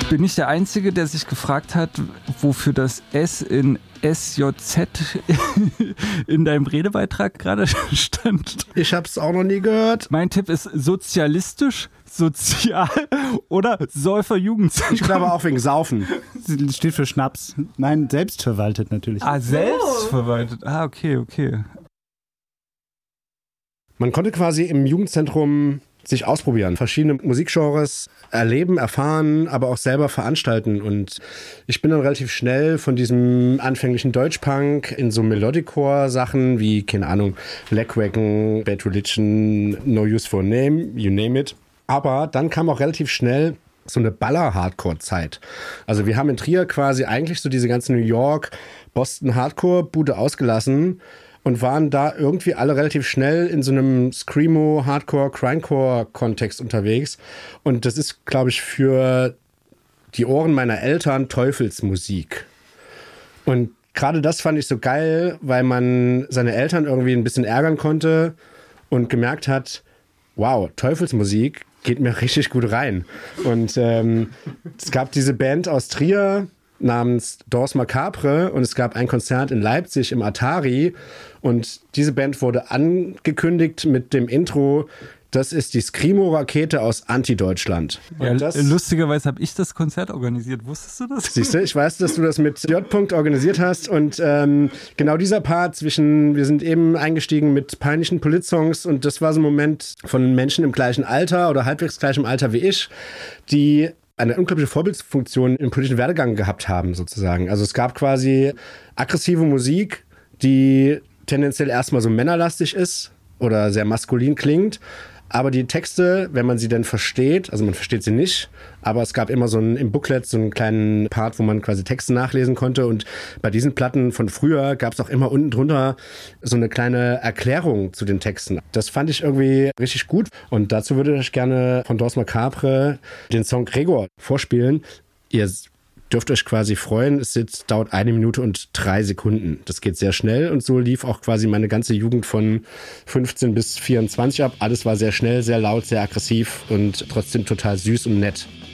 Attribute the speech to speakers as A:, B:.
A: Bin ich der Einzige, der sich gefragt hat, wofür das S in SJZ in deinem Redebeitrag gerade stand?
B: Ich hab's auch noch nie gehört.
A: Mein Tipp ist sozialistisch, sozial oder Säuferjugendzentrum.
B: Ich glaube auch wegen Saufen.
C: Steht für Schnaps. Nein, selbstverwaltet natürlich.
A: Ah, selbstverwaltet. Ah, okay.
B: Man konnte quasi im Jugendzentrum sich ausprobieren, verschiedene Musikgenres erleben, erfahren, aber auch selber veranstalten. Und ich bin dann relativ schnell von diesem anfänglichen Deutschpunk in so Melodicore-Sachen wie, keine Ahnung, Lagwagon, Bad Religion, No Use for a Name, you name it. Aber dann kam auch relativ schnell so eine Baller-Hardcore-Zeit. Also wir haben in Trier quasi eigentlich so diese ganze New York, Boston-Hardcore-Bude ausgelassen und waren da irgendwie alle relativ schnell in so einem Screamo, Hardcore, Grindcore-Kontext unterwegs. Und das ist, glaube ich, für die Ohren meiner Eltern Teufelsmusik. Und gerade das fand ich so geil, weil man seine Eltern irgendwie ein bisschen ärgern konnte und gemerkt hat, wow, Teufelsmusik geht mir richtig gut rein. Und es gab diese Band aus Trier namens Danse Macabre und es gab ein Konzert in Leipzig im Atari und diese Band wurde angekündigt mit dem Intro, das ist die Screamo-Rakete aus Anti-Deutschland.
A: Ja, lustigerweise habe ich das Konzert organisiert. Wusstest du das?
B: Siehst du, ich weiß, dass du das mit J. organisiert hast und genau dieser Part zwischen, wir sind eben eingestiegen mit peinlichen Politsongs und das war so ein Moment von Menschen im gleichen Alter oder halbwegs gleichem Alter wie ich, die eine unglaubliche Vorbildfunktion im politischen Werdegang gehabt haben, sozusagen. Also es gab quasi aggressive Musik, die tendenziell erstmal so männerlastig ist oder sehr maskulin klingt. Aber die Texte, wenn man sie denn versteht, also man versteht sie nicht, aber es gab immer im Booklet so einen kleinen Part, wo man quasi Texte nachlesen konnte. Und bei diesen Platten von früher gab es auch immer unten drunter so eine kleine Erklärung zu den Texten. Das fand ich irgendwie richtig gut. Und dazu würde ich gerne von Danse Macabre den Song Gregor vorspielen. Ihr dürft euch quasi freuen, dauert 1 Minute und 3 Sekunden. Das geht sehr schnell und so lief auch quasi meine ganze Jugend von 15 bis 24 ab. Alles war sehr schnell, sehr laut, sehr aggressiv und trotzdem total süß und nett.